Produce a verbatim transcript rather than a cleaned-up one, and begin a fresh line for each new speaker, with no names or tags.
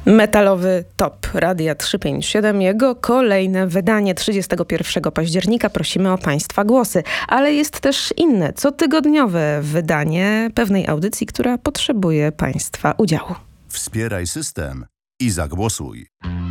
Metalowy top Radia trzysta pięćdziesiąt siedem, jego kolejne wydanie trzydziestego pierwszego października. Prosimy o Państwa głosy, ale jest też inne, cotygodniowe wydanie pewnej audycji, która potrzebuje Państwa udziału.
Wspieraj system i zagłosuj.